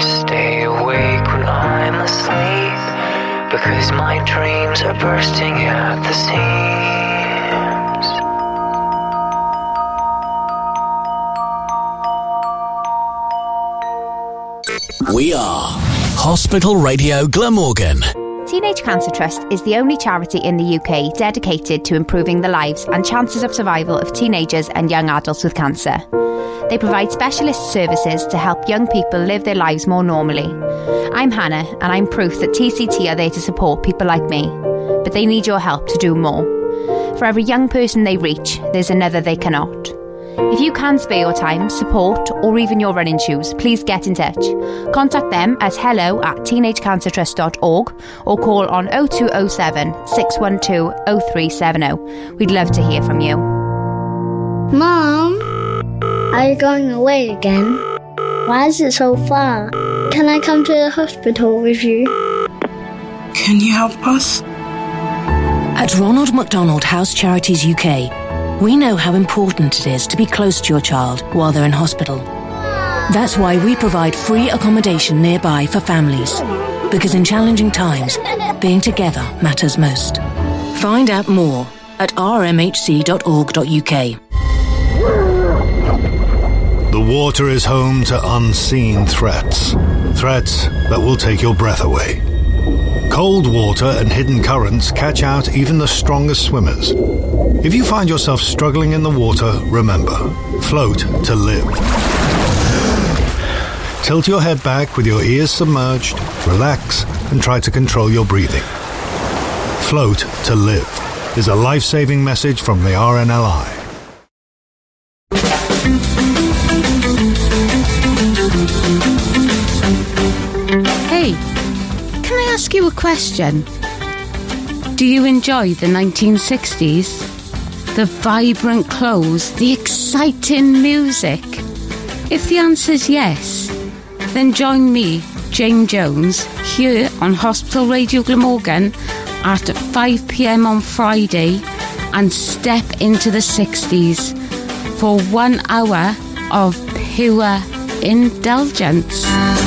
stay awake when I'm asleep, because my dreams are bursting at the seams. We are Hospital Radio Glamorgan. Teenage Cancer Trust is the only charity in the UK dedicated to improving the lives and chances of survival of teenagers and young adults with cancer. They provide specialist services to help young people live their lives more normally. I'm Hannah, and I'm proof that TCT are there to support people like me. But they need your help to do more. For every young person they reach, there's another they cannot. If you can spare your time, support, or even your running shoes, please get in touch. Contact them at hello@teenagecancertrust.org or call on 0207 612 0370. We'd love to hear from you. Mom, are you going away again? Why is it so far? Can I come to the hospital with you? Can you help us? At Ronald McDonald House Charities UK, we know how important it is to be close to your child while they're in hospital. That's why we provide free accommodation nearby for families. Because in challenging times, being together matters most. Find out more at rmhc.org.uk. The water is home to unseen threats. Threats that will take your breath away. Cold water and hidden currents catch out even the strongest swimmers. If you find yourself struggling in the water, remember, float to live. Tilt your head back with your ears submerged, relax, and try to control your breathing. Float to live is a life-saving message from the RNLI. Hey, can I ask you a question? Do you enjoy the 1960s? The vibrant clothes, the exciting music? If the answer's yes, then join me, Jane Jones, here on Hospital Radio Glamorgan at 5 p.m. on Friday and step into the 60s for 1 hour of pure indulgence.